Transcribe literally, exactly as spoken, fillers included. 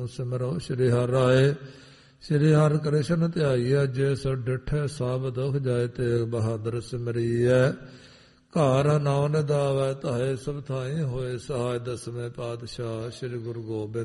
ਤੂੰ ਸਿਮਰੋ ਸ਼੍ਰੀ ਹਰਿ ਰਾਏ। ਸ਼੍ਰੀ ਹਰਿ ਕ੍ਰਿਸ਼ਨ ਧਿਆਈਐ ਜੇ ਸੋ ਡਿਠੈ ਸਭ ਦੁਖ ਜਾਏ। ਤੇਗ ਬਹਾਦਰ ਸਿਮਰੀਐ ਘਰ ਨਾਉ ਨਿਦਾਵੈ ਧਾਏ। ਸਭ ਥਾਈ ਹੋਏ ਸਹਾਇ। ਦਸਵੇਂ ਪਾਤਸ਼ਾਹ ਸ੍ਰੀ ਗੁਰੂ ਗੋਬਿੰਦ